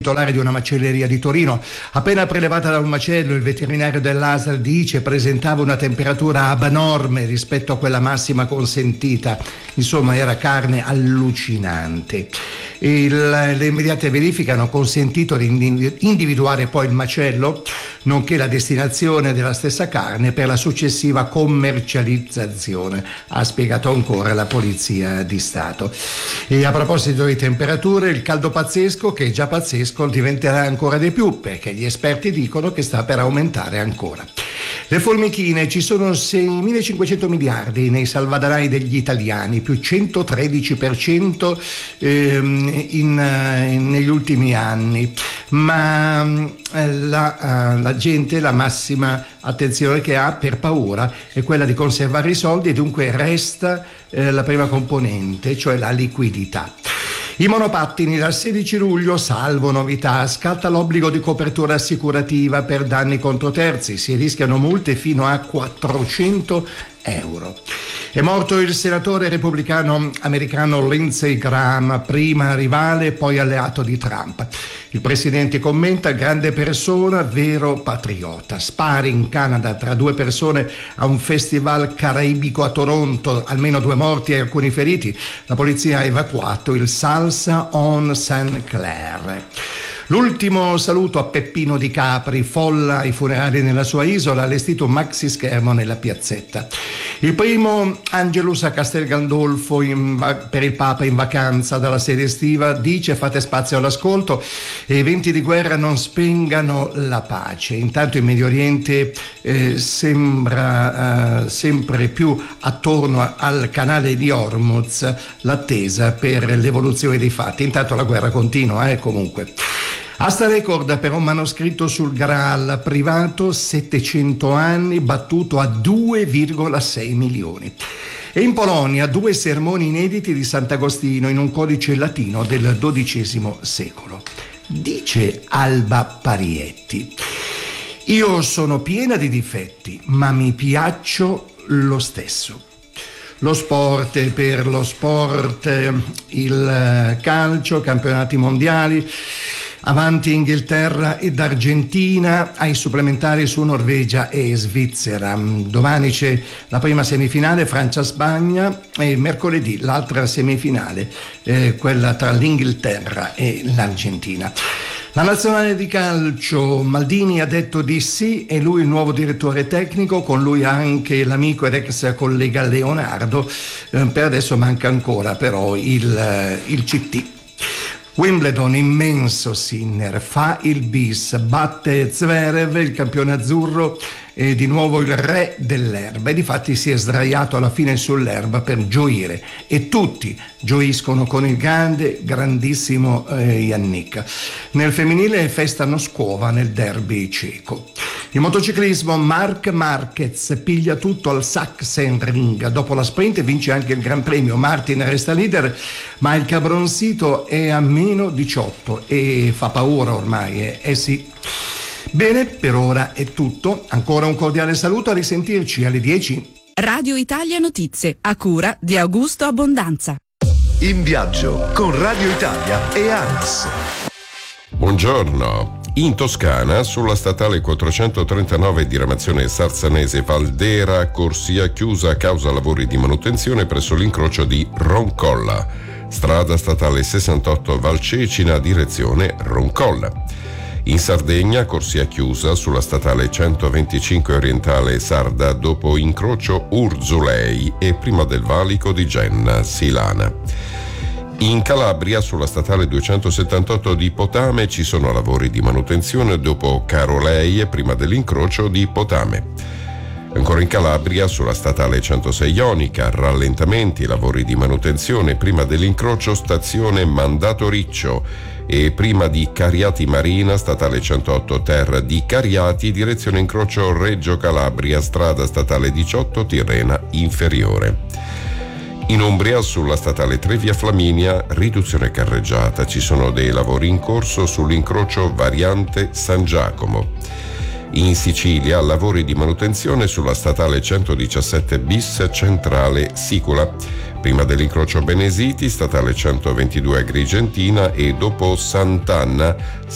titolare di una macelleria di Torino. Appena prelevata da un macello, il veterinario dell'ASL dice presentava una temperatura abnorme rispetto a quella massima consentita. Insomma, era carne allucinante. Le immediate verifiche hanno consentito di individuare poi il macello, nonché la destinazione della stessa carne per la successiva commercializzazione, ha spiegato ancora la Polizia di Stato. E a proposito di temperature, il caldo pazzesco, che è già pazzesco, diventerà ancora di più, perché gli esperti dicono che sta per aumentare ancora. Le formichine, ci sono 6.500 miliardi nei salvadanai degli italiani, più 113% negli ultimi anni, ma la gente, la massima attenzione che ha per paura è quella di conservare i soldi, e dunque resta la prima componente, cioè la liquidità. I monopattini dal 16 luglio, salvo novità, scatta l'obbligo di copertura assicurativa per danni contro terzi, si rischiano multe fino a 400 euro. È morto il senatore repubblicano americano Lindsey Graham, prima rivale poi alleato di Trump. Il presidente commenta: grande persona, vero patriota. Spari in Canada tra due persone a un festival caraibico a Toronto, almeno 2 morti e alcuni feriti. La polizia ha evacuato il Salsa on St. Clair. L'ultimo saluto a Peppino Di Capri, folla ai funerali nella sua isola, allestito un maxi schermo nella piazzetta. Il primo Angelus a Castel Gandolfo per il Papa in vacanza dalla sede estiva dice: fate spazio all'ascolto e i venti di guerra non spengano la pace. Intanto in Medio Oriente sembra sempre più attorno al canale di Hormuz l'attesa per l'evoluzione dei fatti. Intanto la guerra continua, comunque. Asta record per un manoscritto sul Graal privato, 700 anni, battuto a 2,6 milioni. E in Polonia 2 sermoni inediti di Sant'Agostino in un codice latino del XII secolo. Dice Alba Parietti: io sono piena di difetti, ma mi piaccio lo stesso. Lo sport, per lo sport, il calcio, campionati mondiali. Avanti Inghilterra ed Argentina, ai supplementari su Norvegia e Svizzera. Domani c'è la prima semifinale Francia-Spagna e mercoledì l'altra semifinale, quella tra l'Inghilterra e l'Argentina. La nazionale di calcio, Maldini ha detto di sì, è lui il nuovo direttore tecnico, con lui anche l'amico ed ex collega Leonardo. Per adesso manca ancora però il CT. Wimbledon, immenso Sinner, fa il bis, batte Zverev, il campione azzurro, e di nuovo il re dell'erba, e difatti si è sdraiato alla fine sull'erba per gioire, e tutti gioiscono con il grandissimo Jannik. Nel femminile festano Scuova nel derby ceco. In motociclismo Marc Marquez piglia tutto al Sachsenring, dopo la sprint vince anche il Gran Premio. Martin resta leader, ma il cabroncito è a meno 18 e fa paura ormai, sì. Bene, per ora è tutto. Ancora un cordiale saluto, a risentirci alle 10. Radio Italia Notizie, a cura di Augusto Abbondanza. In viaggio con Radio Italia e ANS. Buongiorno. In Toscana, sulla statale 439 diramazione Sarzanese Valdera, corsia chiusa a causa lavori di manutenzione presso l'incrocio di Roncolla. Strada statale 68 Valcecina, direzione Roncolla. In Sardegna, corsia chiusa sulla statale 125 orientale Sarda dopo incrocio Urzulei e prima del valico di Genna Silana. In Calabria, sulla statale 278 di Potame, ci sono lavori di manutenzione dopo Carolei e prima dell'incrocio di Potame. Ancora in Calabria, sulla statale 106 Ionica, rallentamenti, lavori di manutenzione prima dell'incrocio stazione Mandato Riccio e prima di Cariati Marina, statale 108 Terra di Cariati, direzione incrocio Reggio Calabria, strada statale 18 Tirrena Inferiore. In Umbria, sulla statale 3 via Flaminia, riduzione carreggiata, ci sono dei lavori in corso sull'incrocio variante San Giacomo. In Sicilia, lavori di manutenzione sulla statale 117 bis centrale Sicula, prima dell'incrocio Benesiti, statale 122 Agrigentina e dopo Sant'Anna,